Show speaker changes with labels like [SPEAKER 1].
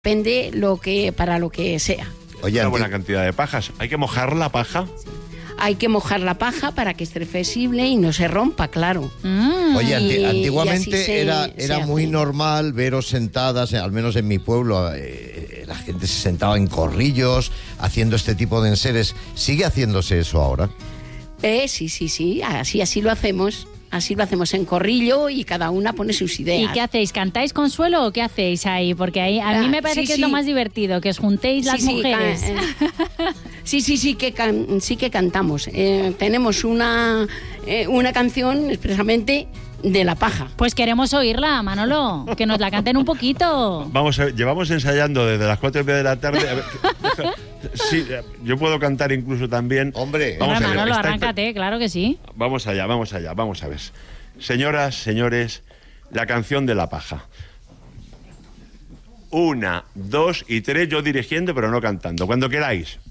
[SPEAKER 1] depende para lo que sea.
[SPEAKER 2] Oye,
[SPEAKER 3] Una buena cantidad de pajas. ¿Hay que mojar la paja?
[SPEAKER 1] Hay que mojar la paja para que esté flexible y no se rompa, claro.
[SPEAKER 2] Oye,
[SPEAKER 1] Y
[SPEAKER 2] antiguamente
[SPEAKER 1] así
[SPEAKER 2] era muy normal veros sentadas, al menos en mi pueblo, la gente se sentaba en corrillos haciendo este tipo de enseres. ¿Sigue haciéndose eso ahora?
[SPEAKER 1] Sí, así lo hacemos. Así lo hacemos en corrillo y cada una pone sus ideas.
[SPEAKER 4] ¿Y qué hacéis? ¿Cantáis consuelo o qué hacéis ahí? Porque ahí a mí me parece que es lo más divertido, que os juntéis las mujeres.
[SPEAKER 1] Sí que cantamos. Tenemos una canción expresamente de la paja.
[SPEAKER 4] Pues queremos oírla, Manolo, que nos la canten un poquito.
[SPEAKER 3] Vamos a ver, llevamos ensayando desde las 4:30 de la tarde. A ver, sí, yo puedo cantar incluso también.
[SPEAKER 2] Hombre,
[SPEAKER 3] vamos a ver,
[SPEAKER 4] Manolo, arráncate, claro que sí.
[SPEAKER 3] Vamos allá, vamos a ver. Señoras, señores, la canción de la paja. 1, 2 y 3, yo dirigiendo, pero no cantando. Cuando queráis.